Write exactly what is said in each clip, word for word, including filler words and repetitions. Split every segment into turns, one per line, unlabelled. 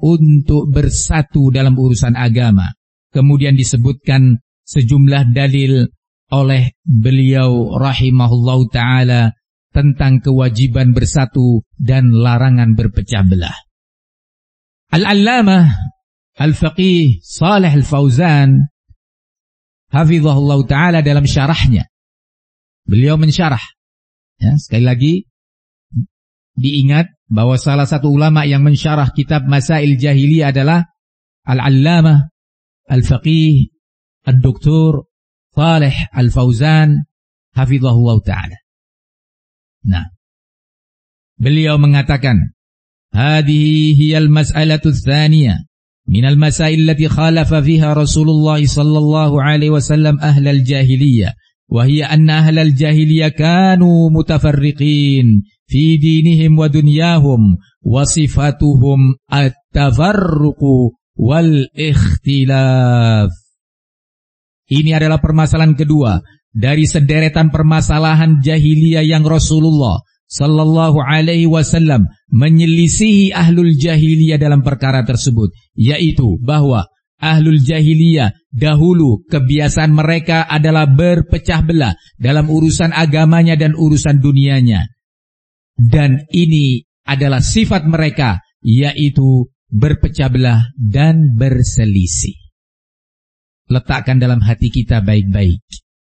untuk bersatu dalam urusan agama. Kemudian disebutkan sejumlah dalil oleh beliau rahimahullahu ta'ala tentang kewajiban bersatu dan larangan berpecah belah. Al-Allamah Al-Faqih Shalih Al-Fauzan hafizahullahu ta'ala dalam syarahnya, beliau mensyarah, ya, sekali lagi diingat bahwa salah satu ulama yang mensyarah kitab Masail Jahiliyah adalah Al-Allamah Al-Faqih Ad-Doktor Shalih Al-Fauzan hafizahullahu ta'ala. Nah, beliau mengatakan, hadhihi hiyal mas'alatu tsaniyah minal masail allati khalafa fiha Rasulullah sallallahu alaihi wasallam ahlal jahiliyah, wa hiya anna ahlal jahiliyah kanu mutafarriqin fi dinihim wa dunyahum wa sifatuhum at-tafarruqu wal ikhtilaf. Ini adalah permasalahan kedua dari sederetan permasalahan jahiliyah yang Rasulullah sallallahu alaihi wasallam menyelisihi ahlul jahiliyah dalam perkara tersebut, yaitu bahwa ahlul jahiliyah dahulu kebiasaan mereka adalah berpecah belah dalam urusan agamanya dan urusan dunianya. Dan ini adalah sifat mereka, yaitu berpecah belah dan berselisih. Letakkan dalam hati kita baik-baik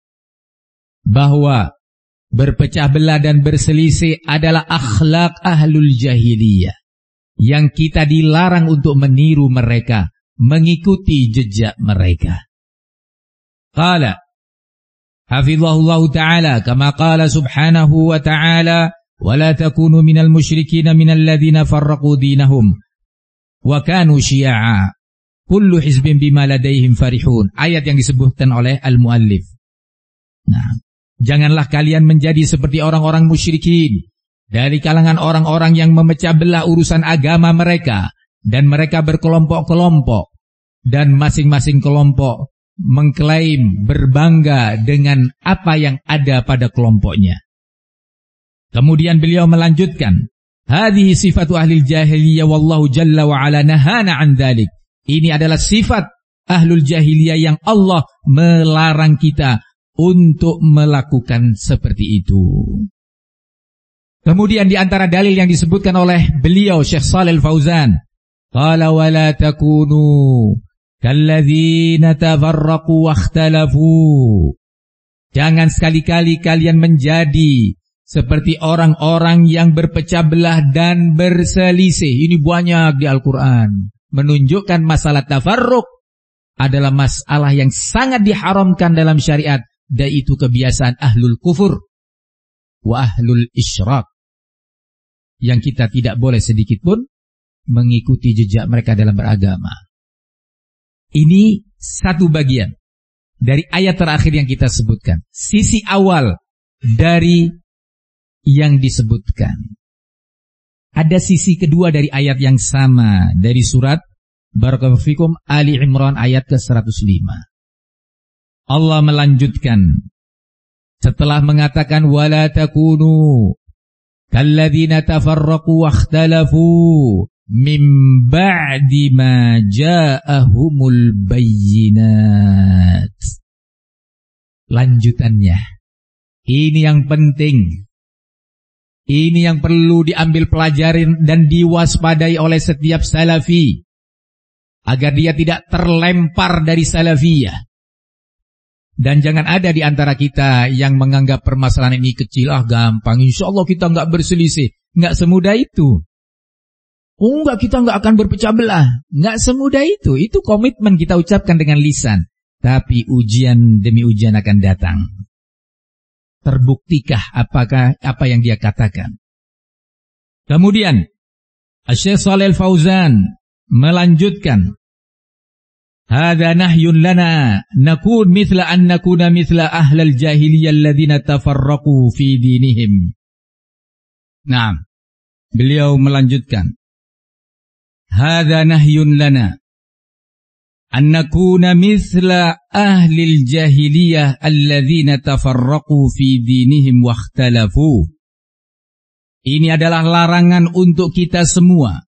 bahwa berpecah belah dan berselisih adalah akhlak ahlul jahiliyah yang kita dilarang untuk meniru mereka, mengikuti jejak mereka. Qala hafizahullahu ta'ala kama qala subhanahu wa ta'ala wa la takunu minal musyrikin minal ladhina farraqu dinahum wa kanu syi'a kullu hizbin bima ladaihim farihun. Ayat yang disebutkan oleh al-muallif. Nah, janganlah kalian menjadi seperti orang-orang musyrikin dari kalangan orang-orang yang memecah belah urusan agama mereka, dan mereka berkelompok-kelompok, dan masing-masing kelompok mengklaim berbangga dengan apa yang ada pada kelompoknya. Kemudian beliau melanjutkan, hadhihi sifatu ahlil jahiliyah wallahu jalla wa ala nahana an dzalik. Ini adalah sifat ahlul jahiliyah yang Allah melarang kita untuk melakukan seperti itu. Kemudian di antara dalil yang disebutkan oleh beliau Syekh Shalih Al-Fauzan, qala wa la takunu kalladzina tafarraqu wakhtalafu. Jangan sekali-kali kalian menjadi seperti orang-orang yang berpecah belah dan berselisih. Ini banyak di Al-Quran menunjukkan masalah tafarruq adalah masalah yang sangat diharamkan dalam syariat, dan itu kebiasaan ahlul kufur wa ahlul isyrak, yang kita tidak boleh sedikit pun mengikuti jejak mereka dalam beragama. Ini satu bagian dari ayat terakhir yang kita sebutkan, sisi awal dari yang disebutkan. Ada sisi kedua dari ayat yang sama dari surat Barakallahu fikum Ali Imran ayat ke seratus lima. Allah melanjutkan setelah mengatakan wala takunu kalladzina tafarraqu wakhtalafu min ba'di ma ja'ahumul bayyinat. Lanjutannya, ini yang penting. Ini yang perlu diambil pelajaran dan diwaspadai oleh setiap salafi, agar dia tidak terlempar dari salafiyah. Dan jangan ada di antara kita yang menganggap permasalahan ini kecil, ah gampang, insya Allah kita nggak berselisih. Nggak semudah itu. Oh enggak, kita nggak akan berpecah belah. Nggak semudah itu. Itu komitmen kita ucapkan dengan lisan. Tapi ujian demi ujian akan datang. Terbuktikah apakah apa yang dia katakan? Kemudian Syekh Shalih Al-Fauzan melanjutkan, hadza nahyun lana nakun mithla an nakuna mithla ahlal jahiliyah alladzina tafarraqu fi dinihim. Nah, beliau melanjutkan, hadza nahyun lana an nakuna mithla ahlil jahiliyah alladzina tafarraqu fi dinihim wakhtalafu. Ini adalah larangan untuk kita semua